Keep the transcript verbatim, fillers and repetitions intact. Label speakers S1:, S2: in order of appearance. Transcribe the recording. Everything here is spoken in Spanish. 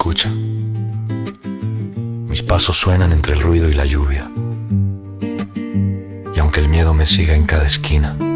S1: escucha. Mis pasos suenan entre el ruido y la lluvia. Y aunque el miedo me siga en cada esquina,